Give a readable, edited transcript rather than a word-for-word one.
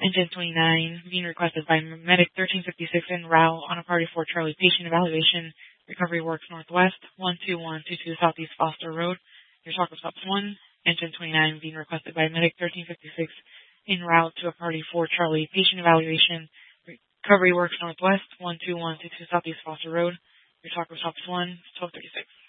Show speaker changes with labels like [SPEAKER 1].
[SPEAKER 1] Engine 29 being requested by Medic 1356 en route on a Party 4 Charlie patient evaluation. Recovery works northwest, 12122 Southeast Foster Road. Your talk of stops 1. Engine 29 being requested by Medic 1356 en route to a Party 4 Charlie patient evaluation. Recovery works northwest, 12122 Southeast Foster Road. Your talk of stops 1, 1236.